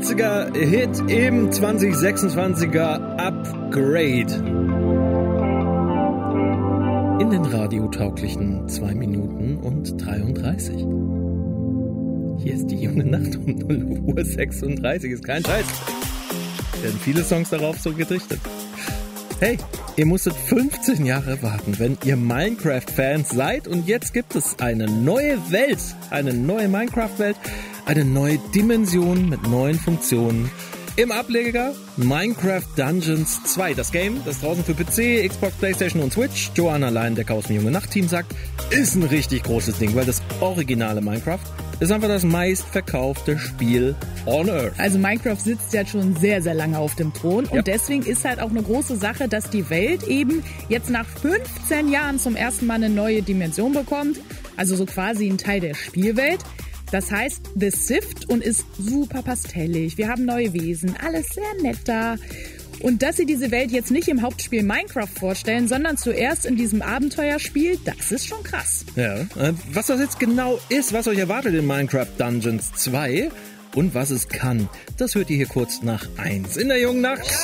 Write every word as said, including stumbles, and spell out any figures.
achtziger Hit im zwanzig sechsundzwanziger Upgrade. In den radiotauglichen zwei Minuten und dreiunddreißig. Hier ist die junge Nacht um null Uhr sechsunddreißig. Ist kein Scheiß. Werden viele Songs darauf so gedichtet. Hey, ihr musstet fünfzehn Jahre warten, wenn ihr Minecraft-Fans seid. Und jetzt gibt es eine neue Welt, eine neue Minecraft-Welt, eine neue Dimension mit neuen Funktionen. Im Ableger Minecraft Dungeons zwei. Das Game, das draußen für P C, Xbox, Playstation und Switch, Joanna Leindecker aus dem Junge Nacht Team sagt, ist ein richtig großes Ding, weil das originale Minecraft ist einfach das meistverkaufte Spiel on Earth. Also Minecraft sitzt ja schon sehr, sehr lange auf dem Thron und ja. deswegen ist halt auch eine große Sache, dass die Welt eben jetzt nach fünfzehn Jahren zum ersten Mal eine neue Dimension bekommt, also so quasi ein Teil der Spielwelt. Das heißt, The Sift und ist super pastellig. Wir haben neue Wesen, alles sehr nett da. Und dass sie diese Welt jetzt nicht im Hauptspiel Minecraft vorstellen, sondern zuerst in diesem Abenteuerspiel, das ist schon krass. Ja, äh, was das jetzt genau ist, was euch erwartet in Minecraft Dungeons zwei und was es kann, das hört ihr hier kurz nach eins in der Jungen Nacht.